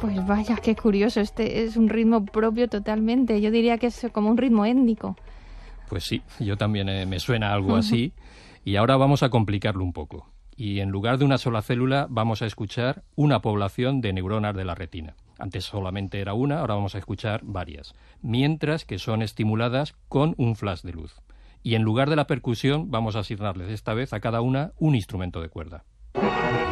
Pues vaya, qué curioso. Este es un ritmo propio totalmente. Yo diría que es como un ritmo étnico. Pues sí, yo también me suena algo así. Y ahora vamos a complicarlo un poco. Y en lugar de una sola célula vamos a escuchar una población de neuronas de la retina. Antes solamente era una, ahora vamos a escuchar varias. Mientras que son estimuladas con un flash de luz. Y en lugar de la percusión vamos a asignarles esta vez a cada una un instrumento de cuerda.